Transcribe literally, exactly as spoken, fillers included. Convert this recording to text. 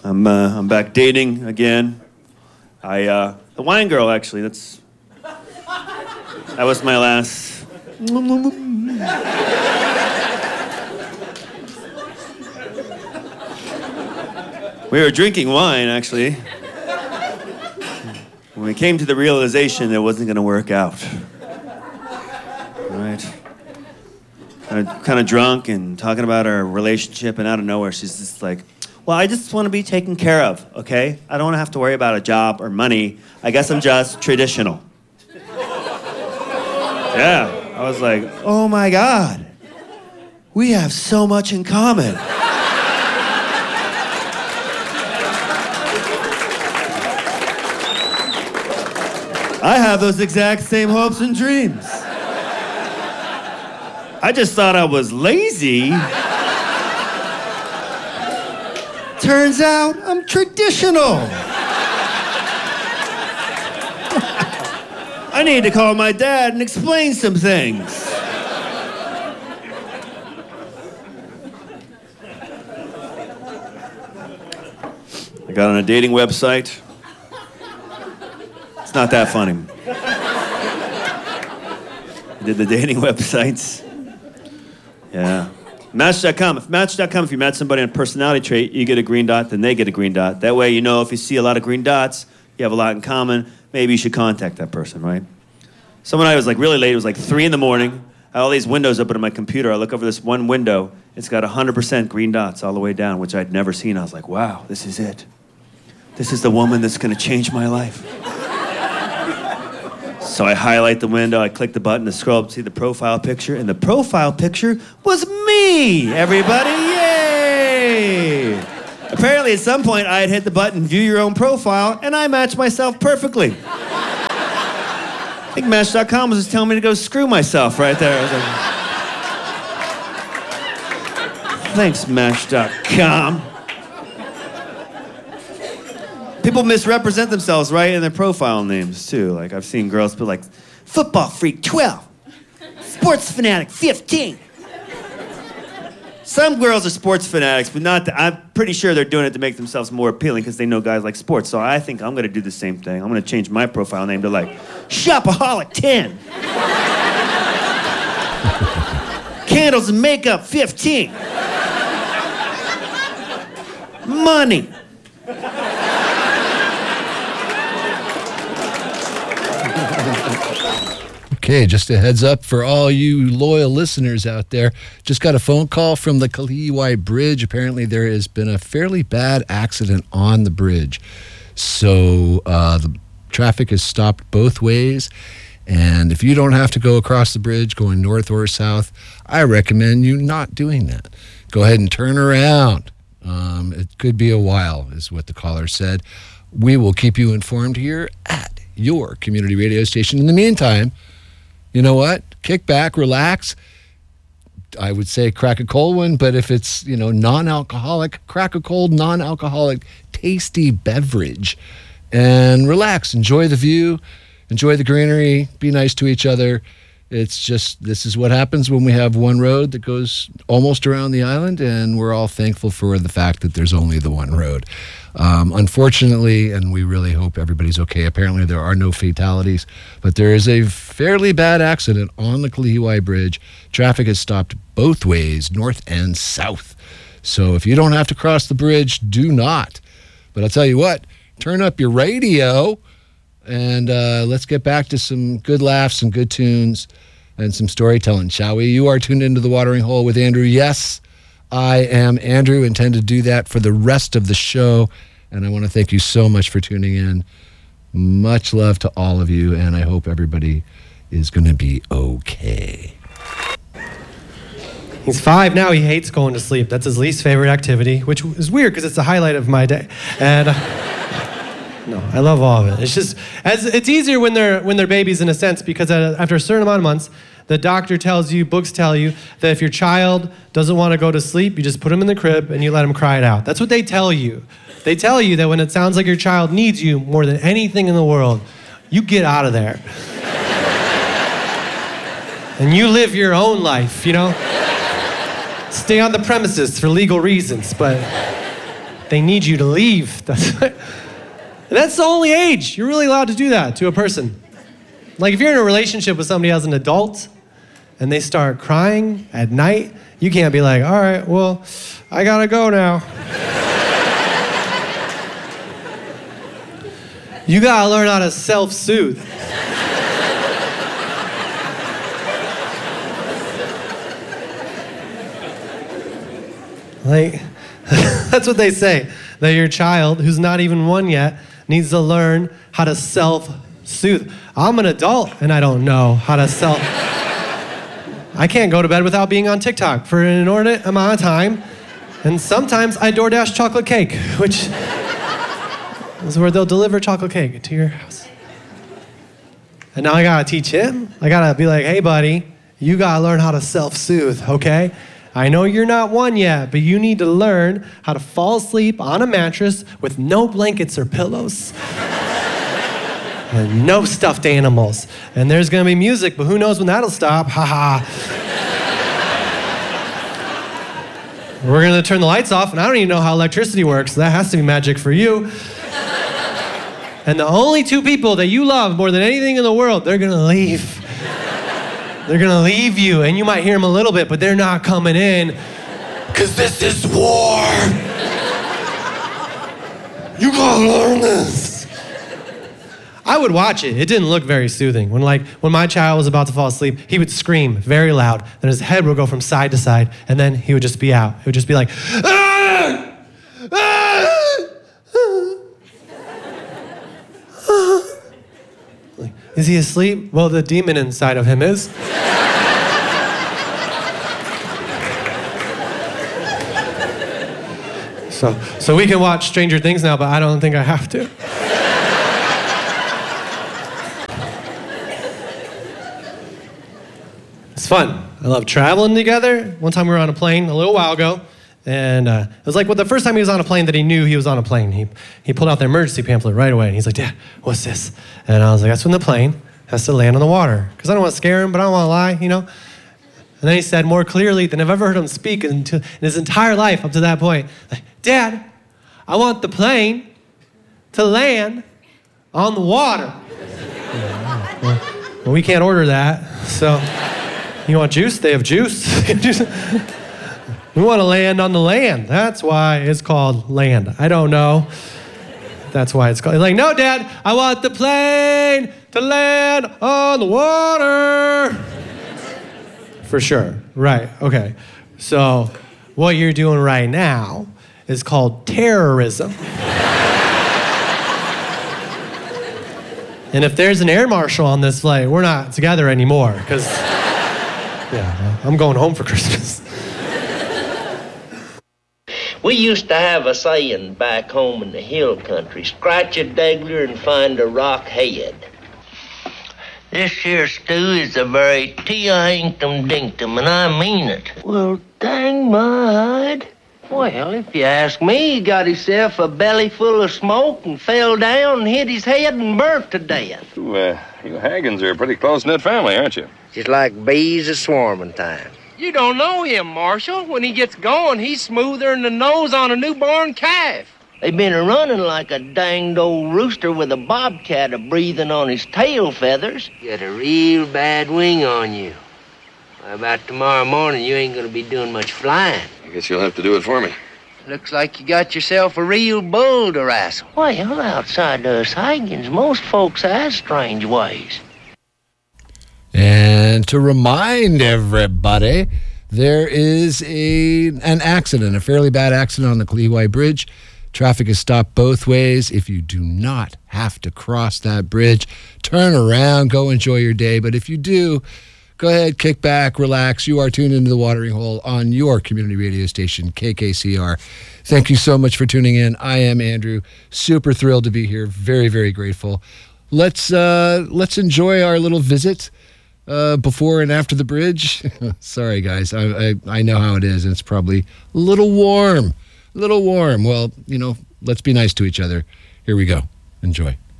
I'm uh, I'm back dating again. I uh, the wine girl actually. That's that was my last. We were drinking wine actually. When we came to the realization it wasn't going to work out. Right. Kind of drunk and talking about our relationship, and out of nowhere she's just like, well, I just want to be taken care of, okay? I don't have to worry about a job or money. I guess I'm just traditional. Yeah, I was like, oh my God, we have so much in common. I have those exact same hopes and dreams. I just thought I was lazy. Turns out I'm traditional. I need to call my dad and explain some things. I got on a dating website. It's not that funny. I did the dating websites. Yeah. Match dot com. If Match dot com, if you match somebody on a personality trait, you get a green dot, then they get a green dot. That way, you know if you see a lot of green dots, you have a lot in common, maybe you should contact that person, right? Someone I was like really late, it was like three in the morning. I had all these windows open on my computer. I look over this one window, it's got one hundred percent green dots all the way down, which I'd never seen. I was like, wow, this is it. This is the woman that's gonna change my life. So I highlight the window, I click the button to scroll up to see the profile picture, and the profile picture was me, everybody, yay! Apparently at some point I had hit the button, view your own profile, and I matched myself perfectly. I think Match dot com was just telling me to go screw myself right there. I was like, thanks, Match dot com. People misrepresent themselves, right, in their profile names, too. Like, I've seen girls put, like, football freak twelve, sports fanatic fifteen. Some girls are sports fanatics, but not the, I'm pretty sure they're doing it to make themselves more appealing because they know guys like sports. So I think I'm going to do the same thing. I'm going to change my profile name to, like, Shopaholic ten. Candles and makeup fifteen. Money. Okay, just a heads up for all you loyal listeners out there. Just got a phone call from the Kalihi Bridge. Apparently there has been a fairly bad accident on the bridge. So uh, the traffic is stopped both ways. And if you don't have to go across the bridge going north or south, I recommend you not doing that. Go ahead and turn around. Um, it could be a while, is what the caller said. We will keep you informed here at your community radio station. In the meantime, you know what? Kick back, relax. I would say crack a cold one, but if it's, you know, non-alcoholic, crack a cold, non-alcoholic, tasty beverage. And relax. Enjoy the view. Enjoy the greenery. Be nice to each other. It's just, this is what happens when we have one road that goes almost around the island, and we're all thankful for the fact that there's only the one road. Um, unfortunately, and we really hope everybody's okay, apparently there are no fatalities, but there is a fairly bad accident on the Kalihi Bridge. Traffic is stopped both ways, north and south. So if you don't have to cross the bridge, do not. But I'll tell you what, turn up your radio, and uh, let's get back to some good laughs, some good tunes, and some storytelling, shall we? You are tuned into The Watering Hole with Andrew. Yes, I am Andrew. Intend to do that for the rest of the show, and I want to thank you so much for tuning in. Much love to all of you, and I hope everybody is going to be okay. He's five now. He hates going to sleep. That's his least favorite activity, which is weird because it's the highlight of my day. And uh, no, I love all of it. It's just, as it's easier when they're when they're babies in a sense, because after a certain amount of months, the doctor tells you, books tell you, that if your child doesn't want to go to sleep, you just put him in the crib and you let him cry it out. That's what they tell you. They tell you that when it sounds like your child needs you more than anything in the world, you get out of there. And you live your own life, you know? Stay on the premises for legal reasons, but they need you to leave. That's, that's the only age you're really allowed to do that to a person. Like if you're in a relationship with somebody as an adult and they start crying at night, you can't be like, all right, well, I gotta go now. You gotta learn how to self-soothe. Like, that's what they say, that your child, who's not even one yet, needs to learn how to self-soothe. I'm an adult and I don't know how to self... I can't go to bed without being on TikTok for an inordinate amount of time. And sometimes I DoorDash chocolate cake, which is where they'll deliver chocolate cake to your house. And now I gotta teach him. I gotta be like, hey buddy, you gotta learn how to self-soothe, okay? I know you're not one yet, but you need to learn how to fall asleep on a mattress with no blankets or pillows. And no stuffed animals. And there's gonna be music, but who knows when that'll stop, haha. We're gonna turn the lights off, and I don't even know how electricity works, so that has to be magic for you. And the only two people that you love more than anything in the world, they're gonna leave. They're gonna leave you, and you might hear them a little bit, but they're not coming in, because this is war. You gotta learn this. I would watch it. It didn't look very soothing. When like when my child was about to fall asleep, he would scream very loud. Then his head would go from side to side, and then he would just be out. It would just be like, ah! Ah! Ah! Like, is he asleep? Well, the demon inside of him is. so, so we can watch Stranger Things now, but I don't think I have to. It's fun. I love traveling together. One time we were on a plane a little while ago, and uh, it was like well, the first time he was on a plane that he knew he was on a plane. He he pulled out the emergency pamphlet right away, and he's like, Dad, what's this? And I was like, that's when the plane has to land on the water. Because I don't want to scare him, but I don't want to lie, you know? And then he said more clearly than I've ever heard him speak in, in his entire life up to that point, like, Dad, I want the plane to land on the water. well, well, we can't order that, so... You want juice? They have juice. We want to land on the land. That's why it's called land. I don't know. That's why it's called. Like, no, Dad, I want the plane to land on the water. For sure. Right. Okay. So what you're doing right now is called terrorism. And if there's an air marshal on this flight, we're not together anymore, because... Yeah, I'm going home for Christmas. We used to have a saying back home in the hill country, scratch a degler and find a rock head. This here stew is a very tea-a-hinktum dinktum, and I mean it. Well, dang my hide. Well, if you ask me, he got himself a belly full of smoke and fell down and hit his head and burnt to death. Ooh, uh, you Haggans are a pretty close-knit family, aren't you? Just like bees at swarming time. You don't know him, Marshal. When he gets going, he's smoother than the nose on a newborn calf. They been a running like a danged old rooster with a bobcat a-breathing on his tail feathers. Got a real bad wing on you. How about tomorrow morning, you ain't gonna be doing much flying. I guess you'll have to do it for me. Looks like you got yourself a real bull to wrestle. Well, outside us Higgins, most folks has strange ways. And to remind everybody, there is a an accident, a fairly bad accident on the Kalihi Bridge. Traffic is stopped both ways. If you do not have to cross that bridge, turn around, go enjoy your day. But if you do, go ahead, kick back, relax. You are tuned into the Watering Hole on your community radio station, K K C R. Thank you so much for tuning in. I am Andrew. Super thrilled to be here. Very, very grateful. Let's uh, let's enjoy our little visit uh, before and after the bridge. Sorry, guys. I, I I know how it is, and it's probably a little warm. A little warm. Well, you know, let's be nice to each other. Here we go. Enjoy.